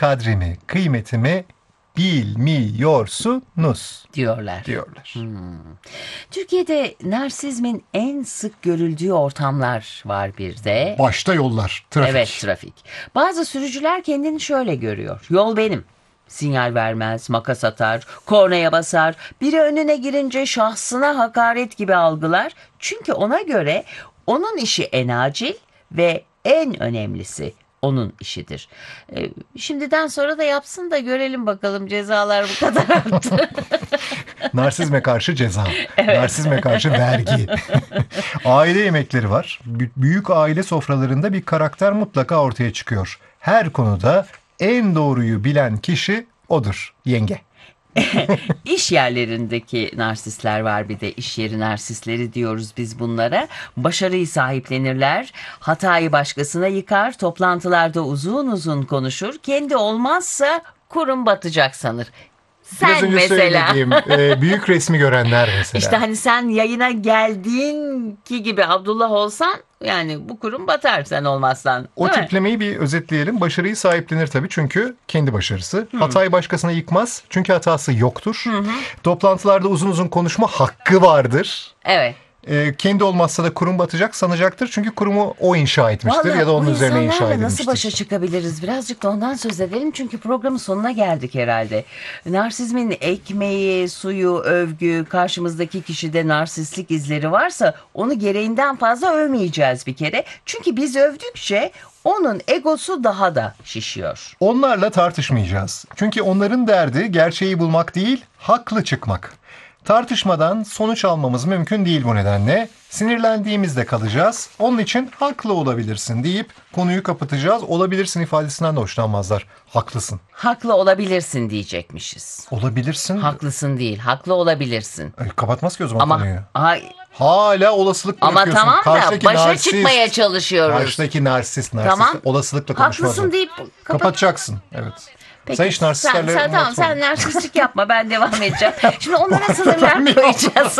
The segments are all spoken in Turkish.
kadrimi, kıymetimi bilmiyorsunuz diyorlar. Türkiye'de narsizmin en sık görüldüğü ortamlar var bir de. Başta yollar, trafik. Evet, trafik. Bazı sürücüler kendini şöyle görüyor. Yol benim. Sinyal vermez, makas atar, kornaya basar. Biri önüne girince şahsına hakaret gibi algılar. Çünkü ona göre onun işi en acil ve en önemlisi onun işidir. Şimdiden sonra da yapsın da görelim bakalım, cezalar bu kadar arttı. Narsizme karşı ceza, narsizme karşı vergi. Aile yemekleri var. Büyük aile sofralarında bir karakter mutlaka ortaya çıkıyor. Her konuda en doğruyu bilen kişi odur, yenge. İş yerlerindeki narsistler var, bir de iş yeri narsistleri diyoruz biz bunlara. Başarıyı sahiplenirler, hatayı başkasına yıkar, toplantılarda uzun uzun konuşur, kendi olmazsa kurum batacak sanır. Biraz önce mesela söylediğim büyük resmi görenler mesela. İşte hani sen yayına geldiğinki gibi Abdullah olsan, yani bu kurum batar sen olmazsan. O tiplemeyi bir özetleyelim. Başarıyı sahiplenir tabii çünkü kendi başarısı. Hatayı başkasına yıkmaz çünkü hatası yoktur. Toplantılarda uzun uzun konuşma hakkı vardır. Evet. Kendi olmazsa da kurum batacak sanacaktır. Çünkü kurumu o inşa etmiştir. Vallahi ya da onun üzerine inşa insanlarla edilmiştir. nasıl başa çıkabiliriz? Birazcık da ondan söz edelim. Çünkü programın sonuna geldik herhalde. Narsizmin ekmeği, suyu, övgü, karşımızdaki kişide narsistlik izleri varsa onu gereğinden fazla övmeyeceğiz bir kere. Çünkü biz övdükçe onun egosu daha da şişiyor. Onlarla tartışmayacağız. Çünkü onların derdi gerçeği bulmak değil, haklı çıkmak. Tartışmadan sonuç almamız mümkün değil bu nedenle. Sinirlendiğimizde kalacağız. Onun için haklı olabilirsin deyip konuyu kapatacağız. Olabilirsin ifadesinden de hoşlanmazlar. Haklısın. Haklı olabilirsin diyecekmişiz. Olabilirsin. Haklısın değil, haklı olabilirsin. Kapatmaz ki o zaman konuyu. Hala olasılık ama bırakıyorsun. tamam da Karşıdaki başa narsist, çıkmaya çalışıyoruz. Karşıdaki narsist Tamam. olasılıkla konuşmaz. Haklısın deyip kapatacaksın. Evet. Peki, sen hiç narsistlerle... sen narsistlik yapma, ben devam edeceğim. Şimdi onlara sınırlar koyacağız.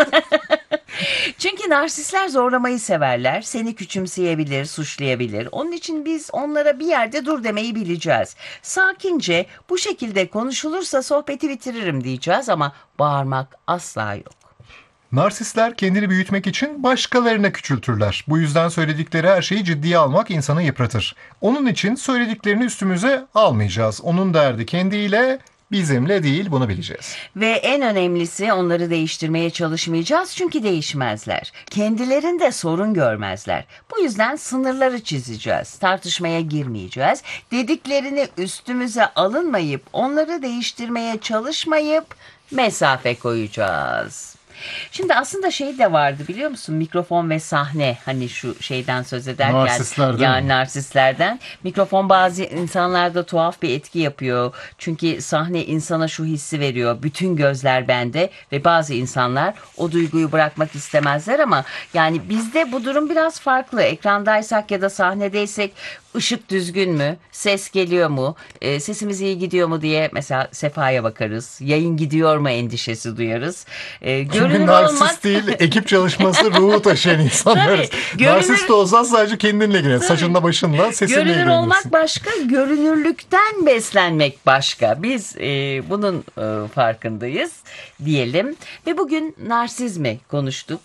Çünkü narsistler zorlamayı severler. Seni küçümseyebilir, suçlayabilir. Onun için biz onlara bir yerde dur demeyi bileceğiz. Sakince bu şekilde konuşulursa sohbeti bitiririm diyeceğiz ama bağırmak asla yok. Narsistler kendini büyütmek için başkalarına küçültürler. Bu yüzden söyledikleri her şeyi ciddiye almak insanı yıpratır. Onun için söylediklerini üstümüze almayacağız. Onun derdi kendiyle, bizimle değil, bunu bileceğiz. Ve en önemlisi, onları değiştirmeye çalışmayacağız çünkü değişmezler. Kendilerinde sorun görmezler. Bu yüzden sınırları çizeceğiz. Tartışmaya girmeyeceğiz. Dediklerini üstümüze alınmayıp, onları değiştirmeye çalışmayıp mesafe koyacağız. Şimdi aslında şey de vardı, biliyor musun? Mikrofon ve sahne, hani şu şeyden söz ederken. Narsistlerden. Narsistlerden. Mikrofon bazı insanlarda tuhaf bir etki yapıyor. Çünkü sahne insana şu hissi veriyor. Bütün gözler bende ve bazı insanlar o duyguyu bırakmak istemezler ama yani bizde bu durum biraz farklı. Ekrandaysak ya da sahnedeysek ışık düzgün mü? Ses geliyor mu? Sesimiz iyi gidiyor mu diye mesela Sefa'ya bakarız. Yayın gidiyor mu endişesi duyarız. Çünkü narsist değil, ekip çalışması ruhu taşıyan insanlarız. Narsist olsan sadece kendinle ilgilen. Saçınla başınla sesinle ilgilenirsin. Görünür olmak başka, görünürlükten beslenmek başka. Biz bunun farkındayız diyelim. Ve bugün narsizmi konuştuk.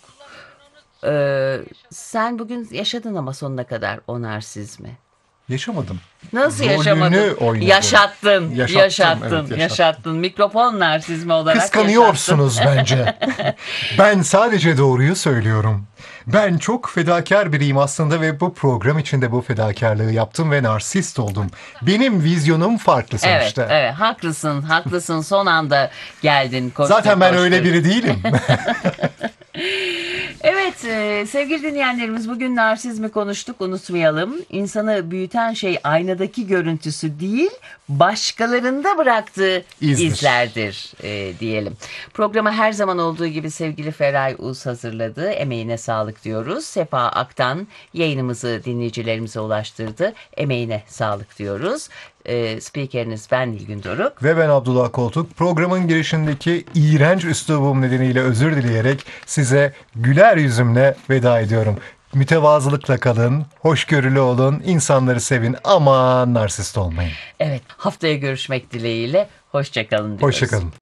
Sen bugün yaşadın ama sonuna kadar o narsizmi. Yaşamadım. Nasıl Rolünü yaşamadın? oynadım. Yaşattın. Mikrofon narsizmi olarak kıskanıyorsunuz bence. Ben sadece doğruyu söylüyorum. Ben çok fedakar biriyim aslında ve bu program içinde bu fedakarlığı yaptım ve narsist oldum. Benim vizyonum farklı sonuçta. Evet, haklısın. Son anda geldin. Zaten ben öyle biri değilim. Evet, sevgili dinleyenlerimiz, bugün narsizmi konuştuk, unutmayalım. İnsanı büyüten şey aynadaki görüntüsü değil, başkalarında bıraktığı izlerdir diyelim. Programı her zaman olduğu gibi sevgili Feray Uz hazırladı. Emeğine sağlık diyoruz. Sefa Aktan yayınımızı dinleyicilerimize ulaştırdı. Emeğine sağlık diyoruz. Spikeriniz ben Nilgün Doruk. Ve ben Abdullah Koltuk. Programın girişindeki iğrenç üslubum nedeniyle özür dileyerek size güler yüzümle veda ediyorum. Mütevazılıkla kalın, hoşgörülü olun, insanları sevin ama narsist olmayın. Evet, haftaya görüşmek dileğiyle. Hoşçakalın diyoruz. Hoşçakalın.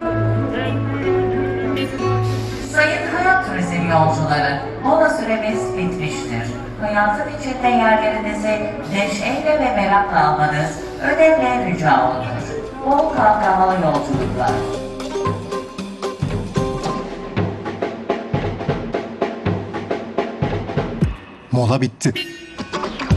Sayın Hayat Turizm yolcuları, mola süremiz bitmiştir. Hayatın içinde yerlerinizi neşeyle ve merakla almanız önemli rica olunur. Bol kalkamalı yolculuklar. Mola bitti.